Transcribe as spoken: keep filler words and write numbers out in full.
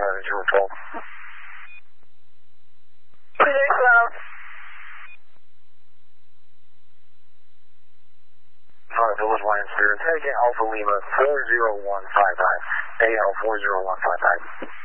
Charlie zero twelve. P J Cloud. Alright, Village Lion Spirit, heading Alpha Lima four zero one five five. A L four zero one five five.